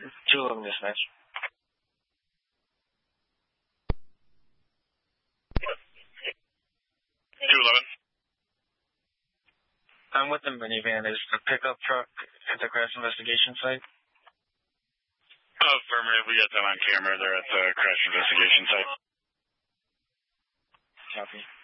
211 dispatch. 211. I'm with the minivan. Is the pickup truck at the crash investigation site? Affirmative. We got them on camera. They're at the crash investigation site. Copy.